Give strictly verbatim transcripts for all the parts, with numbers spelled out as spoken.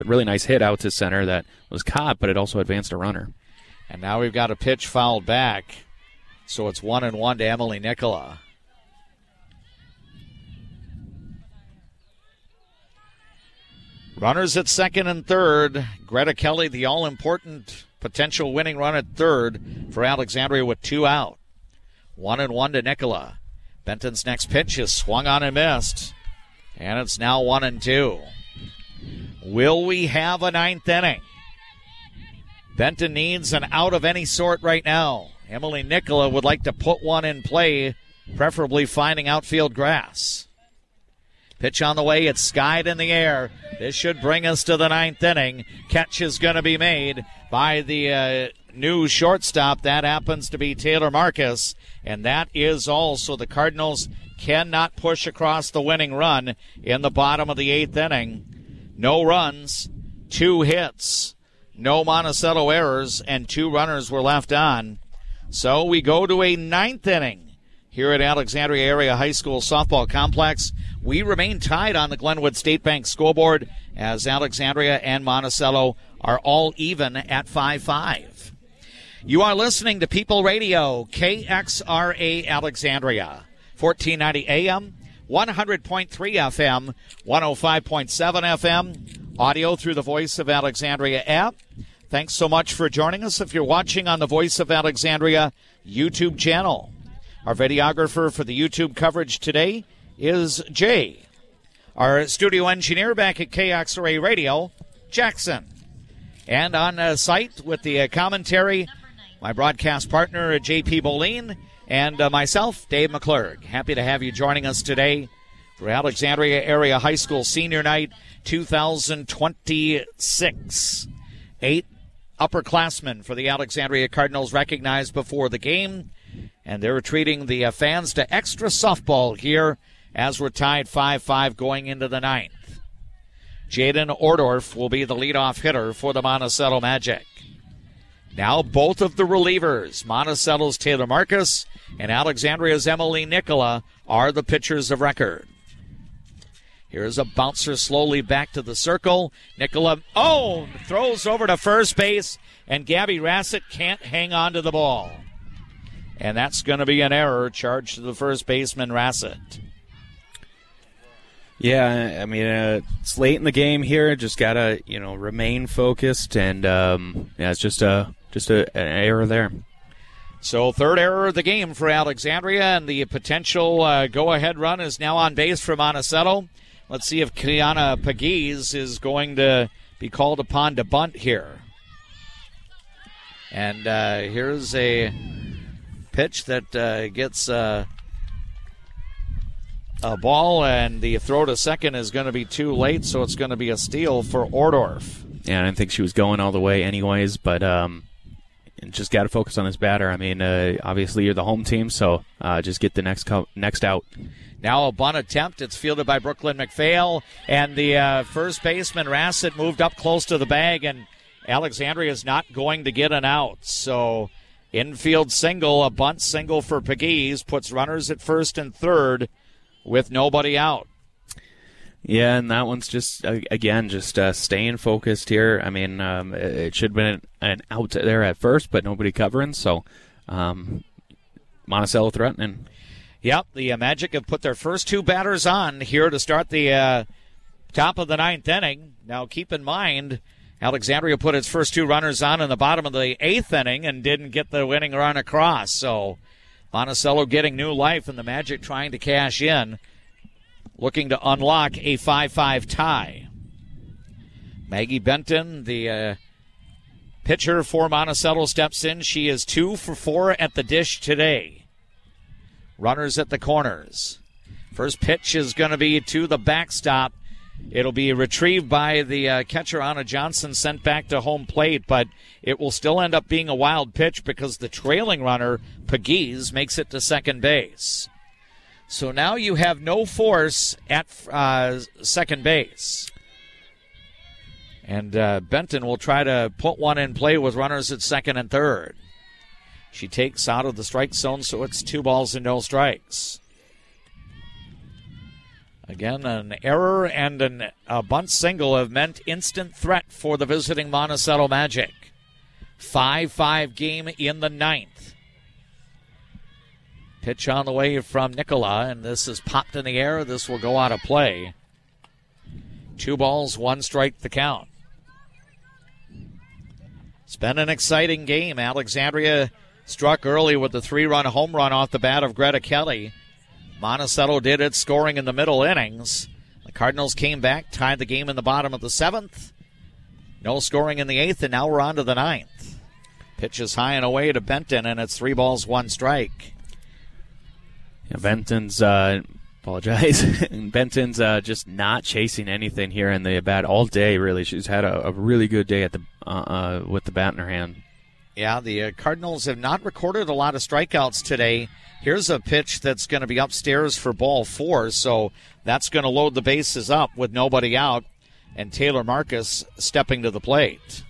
really nice hit out to center that was caught, but it also advanced a runner. And now we've got a pitch fouled back. So it's one and one to Emily Nicola. Runners at second and third. Greta Kelly, the all-important potential winning run at third for Alexandria with two out. One and one to Nicola. Benton's next pitch is swung on and missed. And it's now one and two. Will we have a ninth inning? Benton needs an out of any sort right now. Emily Nicola would like to put one in play, preferably finding outfield grass. Pitch on the way. It's skied in the air. This should bring us to the ninth inning. Catch is going to be made by the uh, new shortstop. That happens to be Taylor Marcus. And that is all. So the Cardinals cannot push across the winning run in the bottom of the eighth inning. No runs, two hits, no Monticello errors, and two runners were left on. So we go to a ninth inning here at Alexandria Area High School Softball Complex. We remain tied on the Glenwood State Bank scoreboard as Alexandria and Monticello are all even at five five. You are listening to People Radio, K X R A Alexandria, fourteen ninety A M, one hundred point three F M, one oh five point seven F M, audio through the Voice of Alexandria app. Thanks so much for joining us if you're watching on the Voice of Alexandria YouTube channel. Our videographer for the YouTube coverage today is Jay. Our studio engineer back at K X R A Radio, Jackson. And on uh, site with the uh, commentary, my broadcast partner, J P Boleen, and uh, myself, Dave McClurg. Happy to have you joining us today for Alexandria Area High School Senior Night two thousand twenty-six. Eight upperclassmen for the Alexandria Cardinals recognized before the game, and they're treating the uh, fans to extra softball here as we're tied five five going into the ninth. Jaden Ordorf will be the leadoff hitter for the Monticello Magic. Now both of the relievers, Monticello's Taylor Marcus and Alexandria's Emily Nicola, are the pitchers of record. Here's a bouncer slowly back to the circle. Nicola, oh, throws over to first base, and Gabby Rassett can't hang on to the ball. And that's going to be an error charged to the first baseman, Rassett. Yeah, I mean, uh, it's late in the game here. Just got to, you know, remain focused, and um, yeah, it's just, a, just a, an error there. So third error of the game for Alexandria, and the potential uh, go-ahead run is now on base for Monticello. Let's see if Kiana Pegues is going to be called upon to bunt here. And uh, here's a pitch that uh, gets uh, a ball, and the throw to second is going to be too late, so it's going to be a steal for Ordorf. Yeah, I didn't think she was going all the way anyways, but um, just got to focus on this batter. I mean, uh, obviously you're the home team, so uh, just get the next co- next out. Now a bunt attempt. It's fielded by Brooklyn McPhail, and the uh, first baseman, Rassett, moved up close to the bag, and Alexandria is not going to get an out. So infield single, a bunt single for Pegues, puts runners at first and third with nobody out. Yeah, and that one's just, uh, again, just uh, staying focused here. I mean, um, it should have been an out there at first, but nobody covering, so um, Monticello threatening. Yep, the uh, Magic have put their first two batters on here to start the uh, top of the ninth inning. Now, keep in mind, Alexandria put its first two runners on in the bottom of the eighth inning and didn't get the winning run across. So Monticello getting new life, and the Magic trying to cash in, looking to unlock a five five tie. Maggie Benton, the uh, pitcher for Monticello, steps in. She is two for four at the dish today. Runners at the corners. First pitch is going to be to the backstop. It'll be retrieved by the uh, catcher, Anna Johnson, sent back to home plate, but it will still end up being a wild pitch because the trailing runner, Pegues, makes it to second base. So now you have no force at uh, second base. And uh, Benton will try to put one in play with runners at second and third. She takes out of the strike zone, so it's two balls and no strikes. Again, an error and an, a bunt single have meant instant threat for the visiting Monticello Magic. five five game in the ninth. Pitch on the way from Nicola, and this is popped in the air. This will go out of play. Two balls, one strike the count. It's been an exciting game. Alexandria struck early with the three-run home run off the bat of Greta Kelly. Monticello did its scoring in the middle innings. The Cardinals came back, tied the game in the bottom of the seventh. No scoring in the eighth, and now we're on to the ninth. Pitch is high and away to Benton, and it's three balls, one strike. Yeah, Benton's, uh, apologize. Benton's uh, just not chasing anything here in the bat all day, really. She's had a, a really good day at the uh, uh, with the bat in her hand. Yeah, the uh, Cardinals have not recorded a lot of strikeouts today. Here's a pitch that's going to be upstairs for ball four, so that's going to load the bases up with nobody out, and Taylor Marcus stepping to the plate.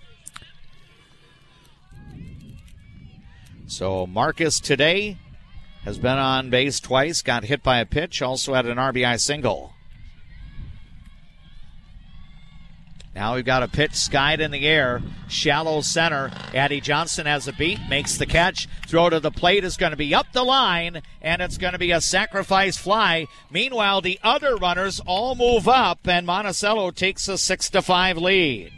So Marcus today has been on base twice, got hit by a pitch, also had an R B I single. Now we've got a pitch skied in the air, shallow center. Addie Johnson has a beat, makes the catch. Throw to the plate is going to be up the line, and it's going to be a sacrifice fly. Meanwhile, the other runners all move up, and Monticello takes a six to five lead.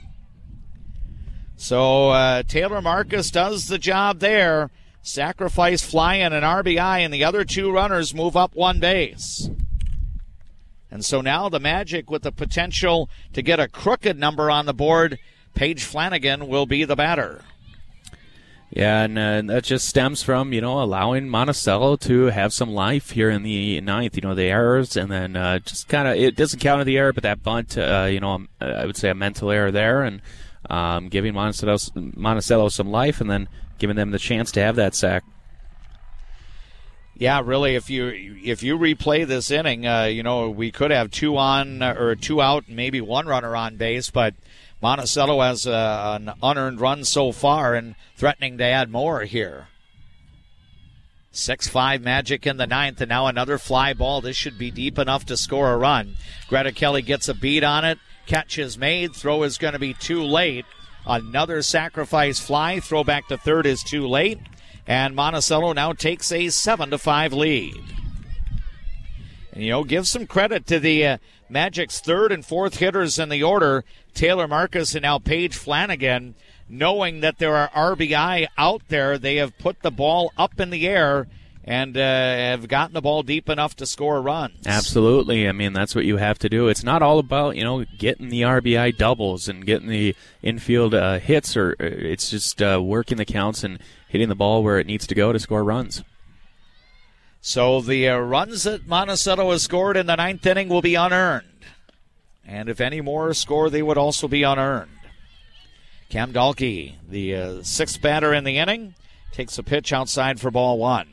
So uh, Taylor Marcus does the job there. Sacrifice fly and an R B I, and the other two runners move up one base. And so now the Magic, with the potential to get a crooked number on the board, Paige Flanagan will be the batter. Yeah, and uh, that just stems from, you know, allowing Monticello to have some life here in the ninth. You know, the errors, and then uh, just kind of, it doesn't count as the error, but that bunt, uh, you know, I would say a mental error there, and um, giving Monticello, Monticello some life, and then giving them the chance to have that sack. Yeah, really, if you if you replay this inning, uh, you know, we could have two on or two out and maybe one runner on base, but Monticello has uh, an unearned run so far and threatening to add more here. six five Magic in the ninth, and now another fly ball. This should be deep enough to score a run. Greta Kelly gets a beat on it. Catch is made. Throw is going to be too late. Another sacrifice fly. Throw back to third is too late. And Monticello now takes a seven to five lead. And, you know, give some credit to the uh, Magic's third and fourth hitters in the order, Taylor Marcus and now Paige Flanagan. Knowing that there are R B I out there, they have put the ball up in the air and uh, have gotten the ball deep enough to score runs. Absolutely. I mean, that's what you have to do. It's not all about, you know, getting the R B I doubles and getting the infield uh, hits, or it's just uh, working the counts and hitting the ball where it needs to go to score runs. So the uh, runs that Monticello has scored in the ninth inning will be unearned. And if any more score, they would also be unearned. Cam Dahlke, the uh, sixth batter in the inning, takes a pitch outside for ball one.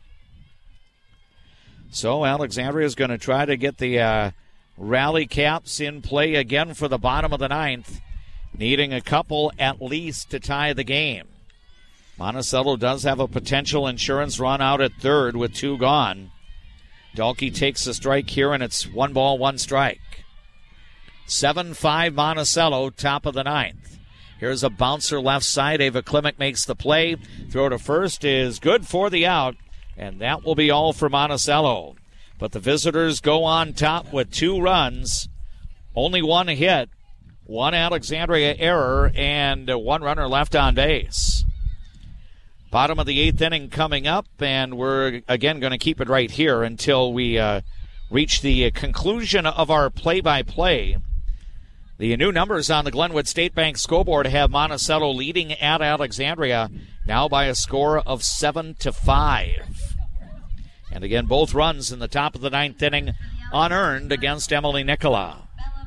So Alexandria is going to try to get the uh, rally caps in play again for the bottom of the ninth, needing a couple at least to tie the game. Monticello does have a potential insurance run out at third with two gone. Dahlke takes a strike here, and it's one ball, one strike. seven five Monticello, top of the ninth. Here's a bouncer left side. Ava Klimek makes the play. Throw to first is good for the out, and that will be all for Monticello. But the visitors go on top with two runs, only one hit, one Alexandria error, and one runner left on base. Bottom of the eighth inning coming up, and we're, again, going to keep it right here until we uh, reach the conclusion of our play-by-play. The new numbers on the Glenwood State Bank scoreboard have Monticello leading at Alexandria, now by a score of seven to five. And again, both runs in the top of the ninth inning unearned against Emily Nicola.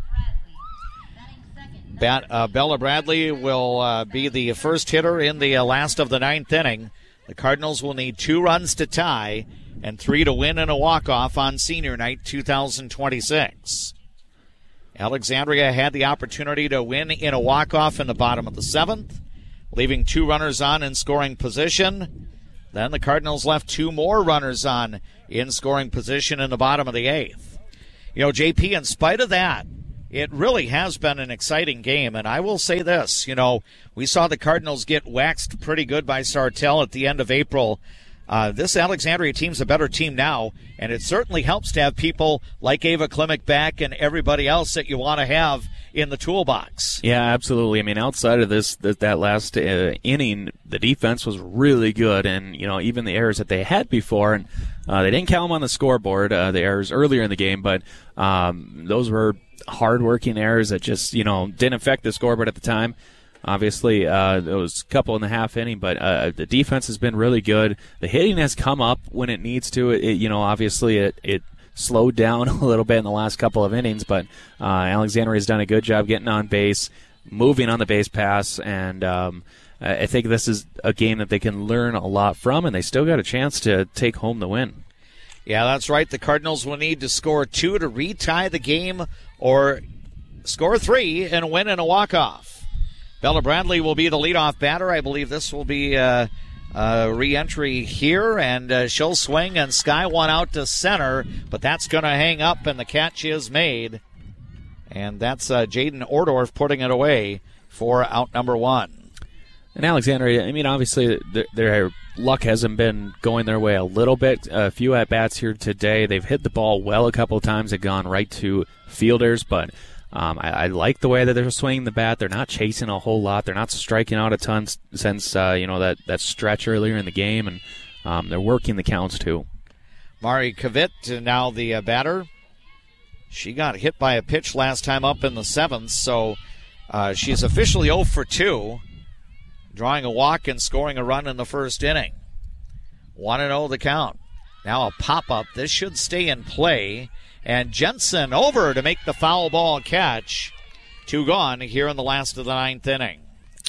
Bat, uh, Bella Bradley will uh, be the first hitter in the uh, last of the ninth inning. The Cardinals will need two runs to tie and three to win in a walk-off on senior night two thousand twenty-six. Alexandria had the opportunity to win in a walk-off in the bottom of the seventh, leaving two runners on in scoring position. Then the Cardinals left two more runners on in scoring position in the bottom of the eighth. you know, J P, in spite of that, it really has been an exciting game. And I will say this, you know, we saw the Cardinals get waxed pretty good by Sartell at the end of April. Uh, this Alexandria team's a better team now, and it certainly helps to have people like Ava Klimek back and everybody else that you want to have in the toolbox. Yeah, absolutely. I mean, outside of this, that, that last uh, inning, the defense was really good, and you know, even the errors that they had before, and uh, they didn't count them on the scoreboard, uh, the errors earlier in the game, but um, those were hard-working errors that just, you know, didn't affect the scoreboard at the time. Obviously, uh, there was a couple in the half inning, but uh, the defense has been really good. The hitting has come up when it needs to. It, you know, obviously it, it slowed down a little bit in the last couple of innings, but uh, Alexandria has done a good job getting on base, moving on the base pass, and um, I think this is a game that they can learn a lot from, and they still got a chance to take home the win. Yeah, that's right. The Cardinals will need to score two to retie the game or score three and win in a walk-off. Bella Bradley will be the leadoff batter. I believe this will be uh, a re-entry here, and uh, she'll swing and sky one out to center, but that's going to hang up, and the catch is made. And that's uh, Jaden Ordorf putting it away for out number one. And Alexandria, I mean, obviously their, their luck hasn't been going their way a little bit. A few at-bats here today. They've hit the ball well a couple of times. They've gone right to fielders, but Um, I, I like the way that they're swinging the bat. They're not chasing a whole lot. They're not striking out a ton since uh, you know that, that stretch earlier in the game, and um, they're working the counts too. Mari Kavit, now the uh, batter. She got hit by a pitch last time up in the seventh, so uh, she's officially oh for two, drawing a walk and scoring a run in the first inning. one and oh the count. Now a pop-up. This should stay in play. And Jensen over to make the foul ball catch. Two gone here in the last of the ninth inning.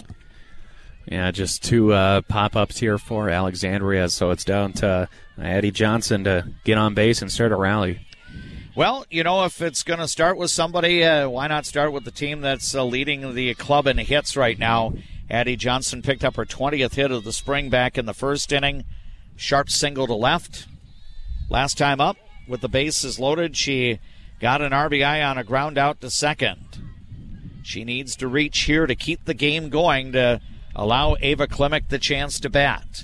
Yeah, just two uh, pop-ups here for Alexandria, so it's down to Addie Johnson to get on base and start a rally. Well, you know, if it's going to start with somebody, uh, why not start with the team that's uh, leading the club in hits right now? Addie Johnson picked up her twentieth hit of the spring back in the first inning. Sharp single to left. Last time up, with the bases loaded, she got an R B I on a ground out to second. She needs to reach here to keep the game going to allow Ava Klimek the chance to bat.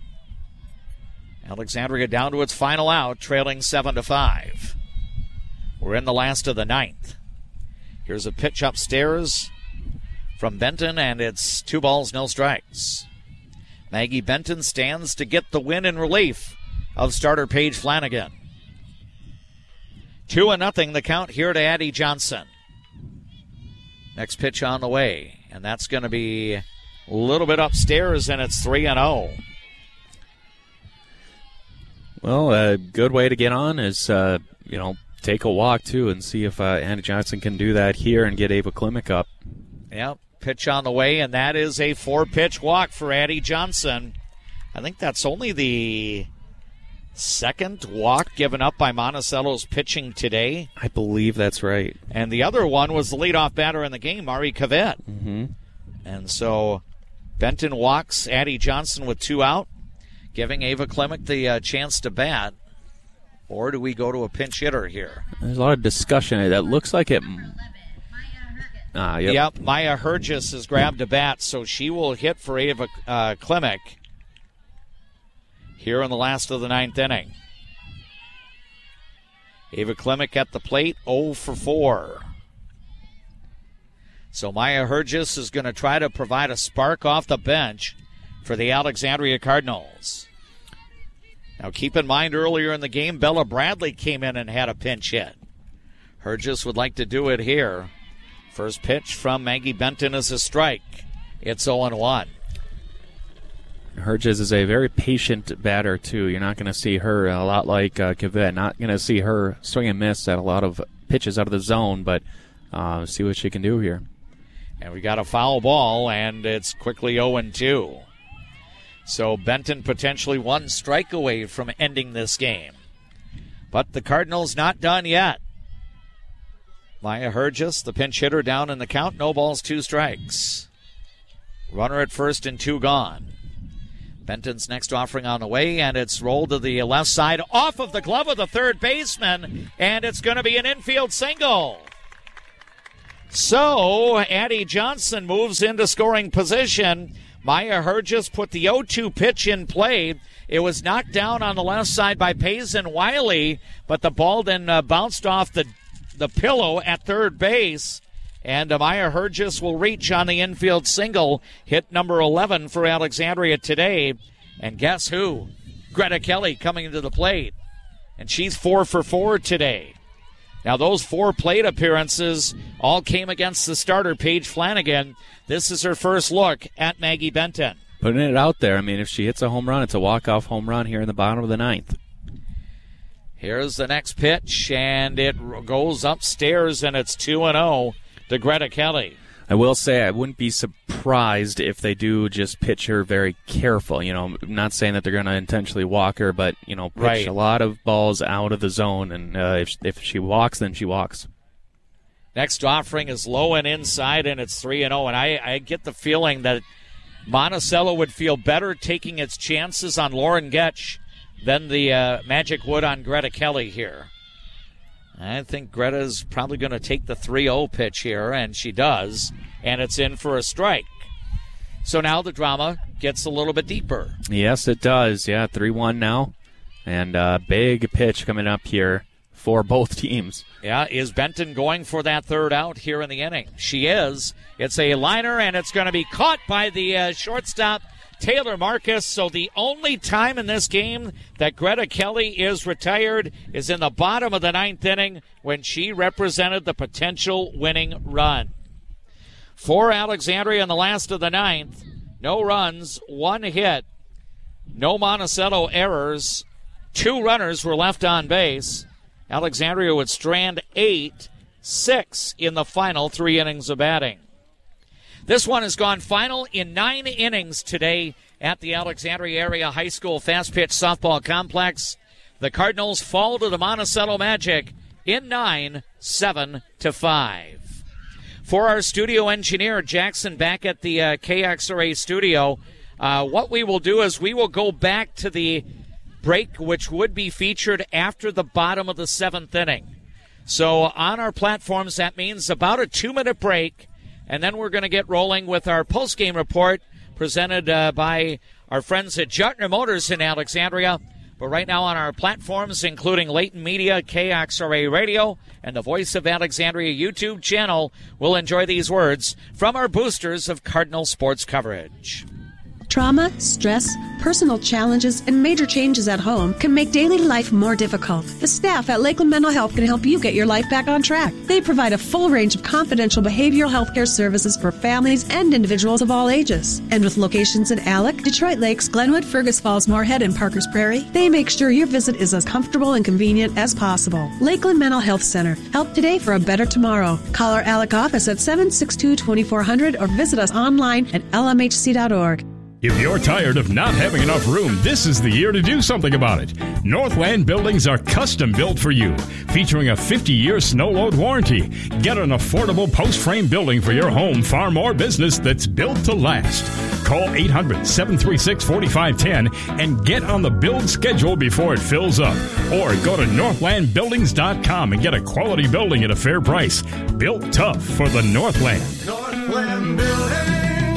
Alexandria down to its final out, trailing seven to five. We're in the last of the ninth. Here's a pitch upstairs from Benton, and it's two balls, no strikes. Maggie Benton stands to get the win in relief of starter Paige Flanagan. Two and nothing the count here to Addie Johnson. Next pitch on the way, and that's going to be a little bit upstairs, and it's three and oh. Well, a good way to get on is, uh, you know, take a walk, too, and see if uh, Addie Johnson can do that here and get Ava Klimek up. Yep, pitch on the way, and that is a four-pitch walk for Addie Johnson. I think that's only the second walk given up by Monticello's pitching today. I believe that's right. And the other one was the leadoff batter in the game, Mari Kavit. Mm-hmm. And so Benton walks Addie Johnson with two out, giving Ava Klimek the uh, chance to bat. Or do we go to a pinch hitter here? There's a lot of discussion. That looks like it. Ah, yep. Yep, Maya Hergis has grabbed a bat, so she will hit for Ava uh, Klimek here in the last of the ninth inning. Ava Klimek at the plate, oh for four. So Maya Hergis is going to try to provide a spark off the bench for the Alexandria Cardinals. Now keep in mind, earlier in the game, Bella Bradley came in and had a pinch hit. Hergis would like to do it here. First pitch from Maggie Benton is a strike. It's oh and one. Hergis is a very patient batter, too. You're not going to see her a lot like uh, Kavit. Not going to see her swing and miss at a lot of pitches out of the zone, but uh, see what she can do here. And we got a foul ball, and it's quickly oh and two. So Benton potentially one strike away from ending this game. But the Cardinals not done yet. Maya Hergis, the pinch hitter, down in the count. No balls, two strikes. Runner at first and two gone. Benton's next offering on the way, and it's rolled to the left side off of the glove of the third baseman, and it's going to be an infield single. So Addie Johnson moves into scoring position. Maya Hergis put the oh two pitch in play. It was knocked down on the left side by Payson Wiley, but the ball then uh, bounced off the, the pillow at third base. And Amaya Hergis will reach on the infield single, hit number eleven for Alexandria today. And guess who? Greta Kelly coming into the plate. And she's four for four today. Now, those four plate appearances all came against the starter, Paige Flanagan. This is her first look at Maggie Benton. Putting it out there. I mean, if she hits a home run, it's a walk-off home run here in the bottom of the ninth. Here's the next pitch, and it goes upstairs, and it's two and oh. To Greta Kelly. I will say I wouldn't be surprised if they do just pitch her very careful. You know, I'm not saying that they're going to intentionally walk her, but, you know, pitch right. a lot of balls out of the zone, and uh, if, if she walks, then she walks. Next offering is low and inside, and it's three and oh. And I, I get the feeling that Monticello would feel better taking its chances on Lauren Getch than the uh, Magic would on Greta Kelly here. I think Greta's probably going to take the three oh pitch here, and she does, and it's in for a strike. So now the drama gets a little bit deeper. Yes, it does. Yeah, three one now, and uh, big pitch coming up here for both teams. Yeah, is Benton going for that third out here in the inning? She is. It's a liner, and it's going to be caught by the uh, shortstop, Taylor Marcus. So the only time in this game that Greta Kelly is retired is in the bottom of the ninth inning when she represented the potential winning run. For Alexandria in the last of the ninth, no runs, one hit, no Monticello errors, two runners were left on base. Alexandria would strand eight, six in the final three innings of batting. This one has gone final in nine innings today at the Alexandria Area High School Fast Pitch Softball Complex. The Cardinals fall to the Monticello Magic in nine, seven to five. For our studio engineer, Jackson, back at the uh, K X R A studio, uh, what we will do is we will go back to the break, which would be featured after the bottom of the seventh inning. So on our platforms, that means about a two-minute break. And then we're going to get rolling with our post-game report presented uh, by our friends at Jartner Motors in Alexandria. But right now on our platforms, including Leighton Media, K X R A Radio, and the Voice of Alexandria YouTube channel, we'll enjoy these words from our boosters of Cardinal sports coverage. Trauma, stress, personal challenges, and major changes at home can make daily life more difficult. The staff at Lakeland Mental Health can help you get your life back on track. They provide a full range of confidential behavioral health care services for families and individuals of all ages. And with locations in Alec, Detroit Lakes, Glenwood, Fergus Falls, Moorhead, and Parkers Prairie, they make sure your visit is as comfortable and convenient as possible. Lakeland Mental Health Center. Help today for a better tomorrow. Call our Alec office at seven six two, two four zero zero or visit us online at L M H C dot org. If you're tired of not having enough room, this is the year to do something about it. Northland Buildings are custom built for you, featuring a fifty-year snow load warranty. Get an affordable post-frame building for your home, farm, or business that's built to last. Call eight hundred, seven three six, four five one zero and get on the build schedule before it fills up. Or go to northland buildings dot com and get a quality building at a fair price. Built tough for the Northland. Northland Building.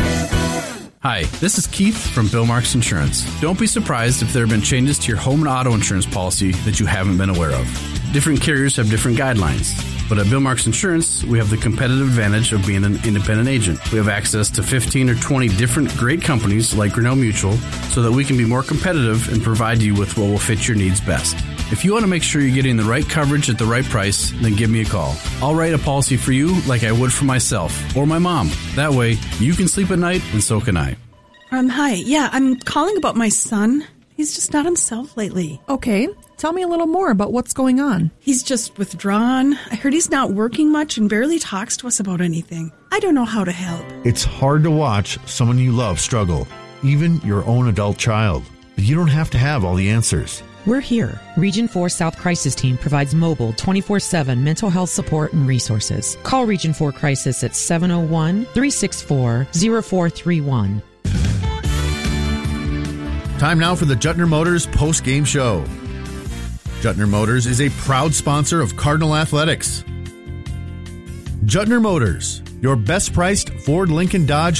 Hi, this is Keith from Bill Marks Insurance. Don't be surprised if there have been changes to your home and auto insurance policy that you haven't been aware of. Different carriers have different guidelines, but at Bill Marks Insurance, we have the competitive advantage of being an independent agent. We have access to fifteen or twenty different great companies like Grinnell Mutual so that we can be more competitive and provide you with what will fit your needs best. If you want to make sure you're getting the right coverage at the right price, then give me a call. I'll write a policy for you like I would for myself or my mom. That way, you can sleep at night and so can I. Um, hi. Yeah, I'm calling about my son. He's just not himself lately. Okay. Tell me a little more about what's going on. He's just withdrawn. I heard he's not working much and barely talks to us about anything. I don't know how to help. It's hard to watch someone you love struggle, even your own adult child. But you don't have to have all the answers. We're here. Region four South Crisis Team provides mobile twenty-four seven mental health support and resources. Call Region four Crisis at seven oh one, three six four, oh four three one. Time now for the Juttner Motors post-game show. Juttner Motors is a proud sponsor of Cardinal Athletics. Juttner Motors, your best-priced Ford, Lincoln, Dodge,